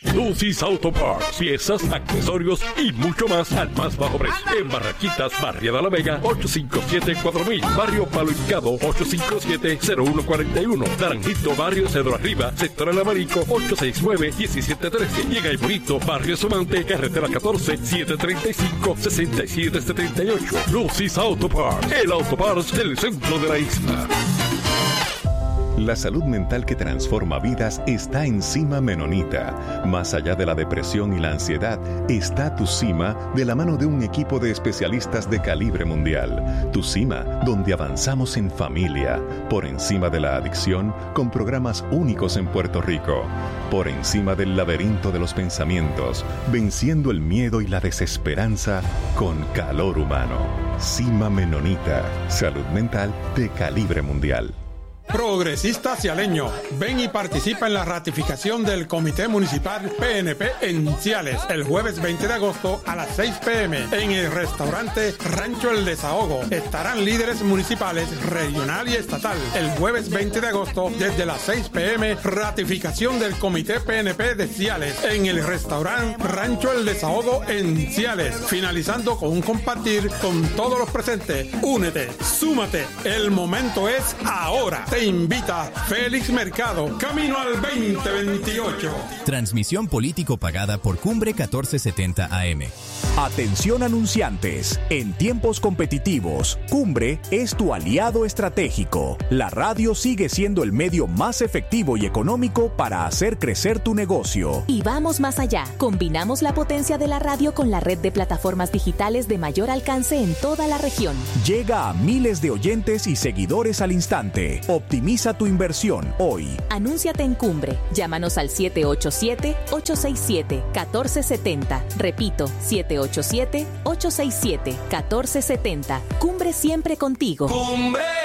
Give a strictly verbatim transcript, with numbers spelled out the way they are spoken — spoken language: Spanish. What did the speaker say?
Lucy's Auto Parts, piezas, accesorios y mucho más al más bajo precio. En Barranquitas, Barriada La Vega, ocho cinco siete cuatro mil. Barrio Palo Hincado, ocho cinco siete cero uno cuatro uno. Naranjito, Barrio Cedro Arriba, Sector El Abanico, ocho seis nueve uno siete uno tres. Y en Bonito, Barrio Somante, Carretera catorce, siete treinta y cinco, sesenta y siete setenta y ocho. Lucy's Auto Parts, el Auto Parts del centro de la isla. La salud mental que transforma vidas está en Cima Menonita. Más allá de la depresión y la ansiedad, está Tu Cima de la mano de un equipo de especialistas de calibre mundial. Tu Cima, donde avanzamos en familia, por encima de la adicción, con programas únicos en Puerto Rico. Por encima del laberinto de los pensamientos, venciendo el miedo y la desesperanza con calor humano. Cima Menonita, salud mental de calibre mundial. Progresista Cialeño, ven y participa en la ratificación del Comité Municipal P N P en Ciales el jueves veinte de agosto a las seis p m en el restaurante Rancho El Desahogo. Estarán líderes municipales, regional y estatal. El jueves veinte de agosto desde las seis p m ratificación del Comité P N P de Ciales en el restaurante Rancho El Desahogo en Ciales, finalizando con un compartir con todos los presentes. Únete, súmate, el momento es ahora. Te invita Félix Mercado, camino al veinte veintiocho. Transmisión político pagada por Cumbre catorce setenta A M. Atención anunciantes, en tiempos competitivos, Cumbre es tu aliado estratégico. La radio sigue siendo el medio más efectivo y económico para hacer crecer tu negocio. Y vamos más allá, combinamos la potencia de la radio con la red de plataformas digitales de mayor alcance en toda la región. Llega a miles de oyentes y seguidores al instante. Optimiza tu inversión hoy. Anúnciate en Cumbre. Llámanos al siete ocho siete, ocho seis siete, uno cuatro siete cero. Repito, siete ocho siete, ocho seis siete, uno cuatro siete cero. Cumbre siempre contigo. Cumbre.